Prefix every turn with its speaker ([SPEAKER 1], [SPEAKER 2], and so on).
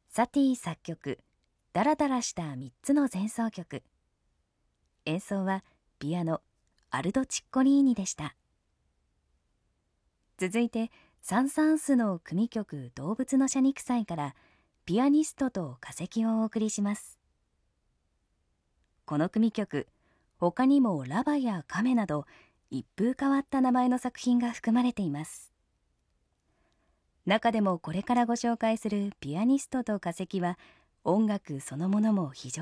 [SPEAKER 1] サティ作曲、ダラダラした3つの前奏曲。演奏はピアノ、アルド・チッコリーニでした。続いて、サン・サーンスの組曲動物の謝肉祭からピアニストと化石をお送りします。この組曲、他にもラバやカメなど一風変わった名前の作品が含まれています。中でもこれからご紹介するピアニストと化石は音楽そのものも非常